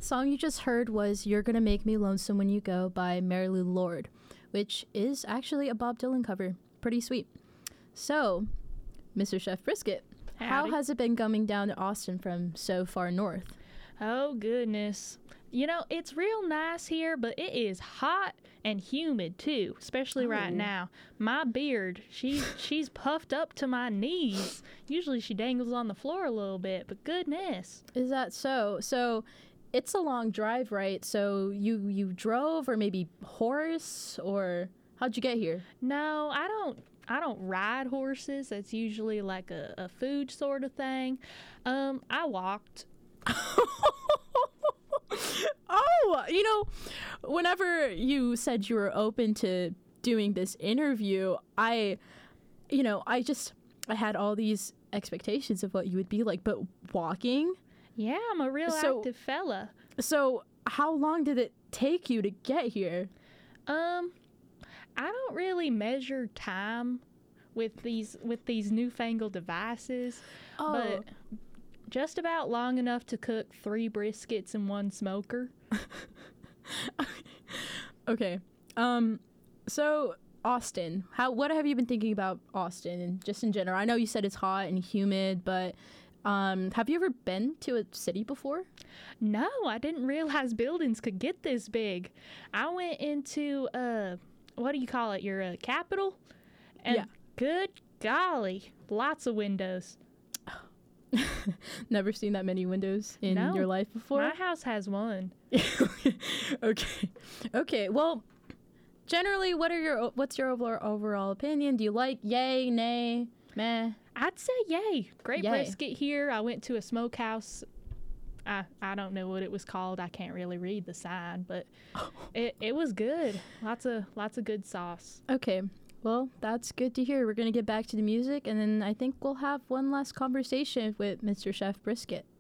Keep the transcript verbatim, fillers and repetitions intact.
Song you just heard was You're Gonna Make Me Lonesome When You Go by Mary Lou Lord, which is actually a Bob Dylan cover. Pretty sweet. So, Mister Chef Brisket, Howdy. How has it been coming down to Austin from so far north? Oh, goodness. You know, it's real nice here, but it is hot and humid, too, especially Oh. right now. My beard, she, she's puffed up to my knees. Usually she dangles on the floor a little bit, but goodness. Is that so? So, it's a long drive, right? So, you, you drove or maybe horse or how'd you get here? No, I don't. I don't ride horses. That's usually like a, a food sort of thing. Um, I walked. Oh, you know, whenever you said you were open to doing this interview, I, you know, I just, I had all these expectations of what you would be like, but walking? Yeah, I'm a real So- active fella. So, how long did it take you to get here? Um, I don't really measure time with these with these newfangled devices, Oh. but just about long enough to cook three briskets in one smoker. Okay. Um, so Austin, how what have you been thinking about Austin and just in general? I know you said it's hot and humid, but um, have you ever been to a city before? No, I didn't realize buildings could get this big. I went into uh, what do you call it? Your uh, capital, and Yeah. good golly, lots of windows. Never seen that many windows in No. your life before? My house has one. Okay. Okay. Well, generally, what are your what's your overall overall opinion? Do you like yay, nay, meh? I'd say yay. Great Yay. brisket here. I went to a smokehouse. I, I don't know what it was called. I can't really read the sign, but it, it was good. Lots of lots of good sauce. Okay. Well, that's good to hear. We're going to get back to the music, and then I think we'll have one last conversation with Mister Chef Brisket.